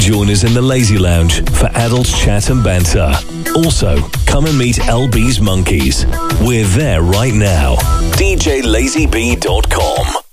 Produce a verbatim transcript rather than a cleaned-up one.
join us in the Lazy Lounge for adult chat and banter. Also, come and meet L B's Monkeys. We're there right now. D J Lazy B dot com